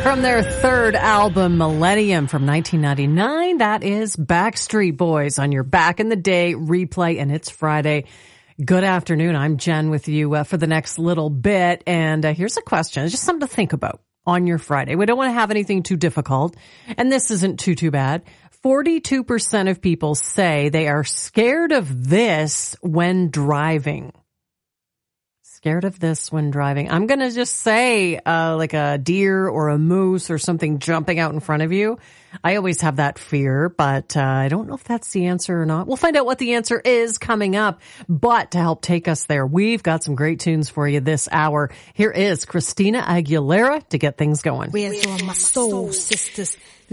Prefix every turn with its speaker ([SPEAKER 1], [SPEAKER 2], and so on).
[SPEAKER 1] From their third album, Millennium, from 1999, that is Backstreet Boys on your Back in the Day replay, and it's Friday. Good afternoon. I'm Jen with you for the next little bit, and here's a question. It's just something to think about on your Friday. We don't want to have anything too difficult, and this isn't too bad. 42% of people say they are scared of this when driving. Scared of this when driving. I'm going to just say like a deer or a moose or something jumping out in front of you. I always have that fear, but I don't know if that's the answer or not. We'll find out what the answer is coming up. But to help take us there, we've got some great tunes for you this hour. Here is Christina Aguilera to get things going.
[SPEAKER 2] Where's all my soul sisters?